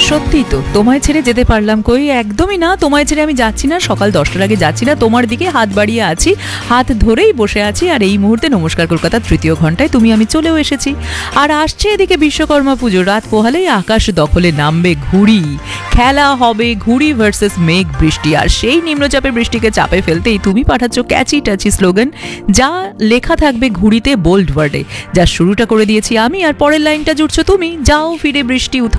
সত্যি তো, তোমায় ছেড়ে যেতে পারলাম কই? একদমই না, তোমায় ছেড়ে আমি যাচ্ছি না, সকাল 10টার আগে যাচ্ছি না, তোমার দিকে হাত বাড়িয়ে আছি, হাত ধরেই বসে আছি। আর এই মুহূর্তে নমস্কার কলকাতা তৃতীয় ঘন্টায় তুমি আমি চলেও এসেছি। আর আসছে এদিকে বিশ্বকর্মা পুজো, রাত পোহালেই আকাশ দখলে নামবে ঘুড়ি, খেলা হবে ঘুড়ি ভার্সেস মেঘ বৃষ্টি। আর সেই নিম্নচাপের বৃষ্টিকে চাপে ফেলতেই তুমি পাঠাচ্ছ ক্যাচি টাচি স্লোগান, যা লেখা থাকবে ঘুড়িতে বোল্ড ওয়ার্ডে। যা শুরুটা করে দিয়েছি আমি, আর পরের লাইনটা জুড়ছো তুমি, যাও ফিরে বৃষ্টি উঠা